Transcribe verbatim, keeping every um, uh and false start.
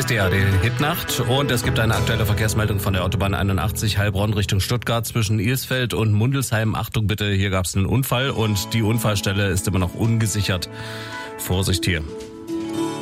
ist die A R D-Hitnacht und es gibt eine aktuelle Verkehrsmeldung von der Autobahn einundachtzig Heilbronn Richtung Stuttgart zwischen Ilsfeld und Mundelsheim. Achtung bitte, hier gab es einen Unfall und die Unfallstelle ist immer noch ungesichert. Vorsicht hier.